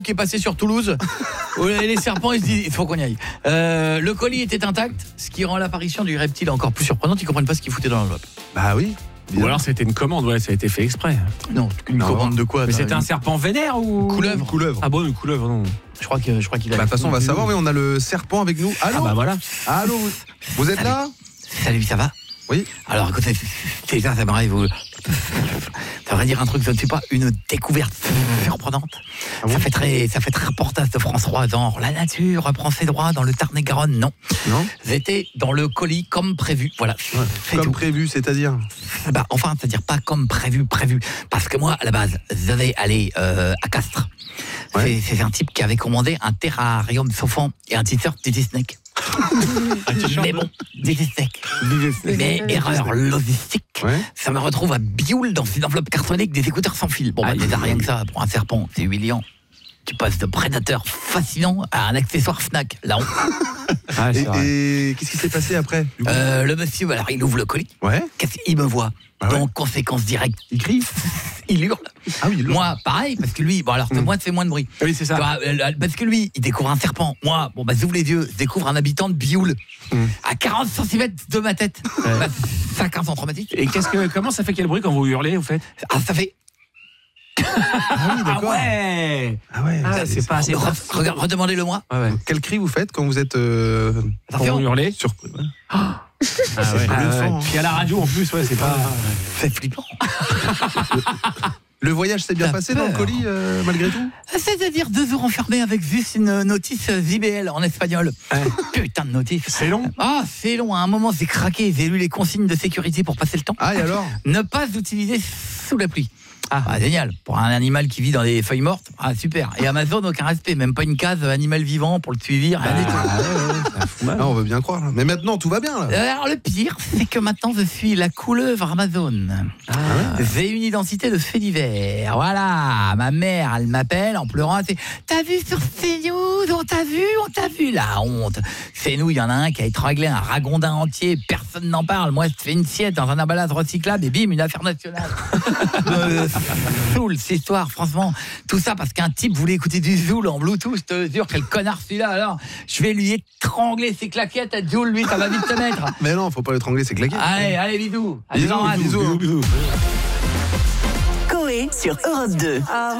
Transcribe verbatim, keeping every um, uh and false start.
qui est passé sur Toulouse. Les serpents, ils se disent, il faut qu'on y aille. Euh, le colis était intact, ce qui rend l'apparition du reptile encore plus surprenante. Ils comprennent pas ce qu'il foutait dans l'enveloppe. Bah oui. Ou alors c'était une commande, ouais, ça a été fait exprès. Non, une non, commande de quoi? Mais c'était un serpent vénère ou couleuvre? Couleuvre. Ah bon, une couleuvre, non. Je crois que je crois qu'il a. Bah de toute façon, on va savoir. Mais on a le serpent avec nous. Allô. Ah bah voilà. Allô. Vous êtes Salut. là? Salut, ça va? Oui. Alors écoutez, déjà ça m'arrive. Vous... Ça va dire un truc, je ne sais pas, une découverte surprenante. Ah bon, ça fait très, ça fait très reportage de France trois, genre la nature reprend ses droits dans le Tarn-et-Garonne. Non. Non. J'étais dans le colis comme prévu. Voilà. Ouais. Comme tout. Prévu, c'est-à-dire? Bah enfin, c'est-à-dire pas comme prévu, prévu. Parce que moi, à la base, je devais aller euh, à Castres. Ouais. C'est, c'est un type qui avait commandé un terrarium chauffant et un t-shirt du Disney. Mais bon, Disney. Mais erreur logistique. Ouais. Ça me retrouve à Bioul dans une enveloppe cartonnée des écouteurs sans fil. Bon, bah, déjà rien que ça, pour un serpent, c'est humiliant. Tu passes de prédateur fascinant à un accessoire Fnac. Là, on... ah, et, et qu'est-ce qui s'est passé après? euh, Le monsieur, alors il ouvre le colis. Ouais. Qu'est-ce qu'il me voit? Ah ouais. Donc, conséquence directe, il crie, il hurle. Ah oui, il hurle. Moi, pareil, parce que lui, bon alors, mmh. moi, ça fait moins de bruit. Oui, c'est ça. Vois, parce que lui, il découvre un serpent. Moi, bon, bah, j'ouvre les yeux, je découvre un habitant de Bioul, mmh. à quarante centimètres de ma tête. Ouais. Bah, ça craint son traumatique. Et qu'est-ce que, comment ça fait quel bruit quand vous hurlez, au fait? Ah, ça fait. Ah oui, d'accord. Ah ouais. Ah ouais. Ah, c'est, c'est pas assez. Re, re, redemandez-le moi. Ouais, ouais. Quel cri vous faites quand vous êtes euh, quand vous hurlez? Sur... Oh. Ah ouais. Ah ouais. Puis à la radio en plus, ouais, c'est pas. C'est flippant. Le voyage s'est bien ça passé peur. Dans le colis, euh, malgré tout? C'est-à-dire deux jours enfermés avec juste une notice J B L en espagnol. Ouais. Putain de notice. C'est long? Ah, c'est long. À un moment, j'ai craqué. J'ai lu les consignes de sécurité pour passer le temps. Ah, et alors? Ne pas utiliser sous la pluie. Ah, ah, génial. Pour un animal qui vit dans des feuilles mortes, ah, super. Et Amazon, aucun respect. Même pas une case animal vivant pour le suivi. Rien du tout. Ah, ouais, ouais, ah, on veut bien croire. Mais maintenant, tout va bien. Là. Alors, le pire, c'est que maintenant, je suis la couleuvre Amazon. Ah, ouais. J'ai une identité de fait divers. Voilà. Ma mère, elle m'appelle en pleurant. Elle fait, t'as vu sur CNews? On t'a vu? On t'a vu? La honte. Chez nous, il y en a un qui a étranglé un ragondin entier. Personne n'en parle. Moi, je fais une sieste dans un emballage recyclable et bim, une affaire nationale. euh, Zoul, cette histoire, franchement, tout ça parce qu'un type voulait écouter du Zoul en Bluetooth. Je te jure, quel connard celui-là. Alors, je vais lui étrangler ses claquettes à Zoul, lui, ça va vite te mettre. Mais non, faut pas l'étrangler ses claquettes. Allez, allez, bisous. Bisous, bisous, bisous. Coé sur Europe deux.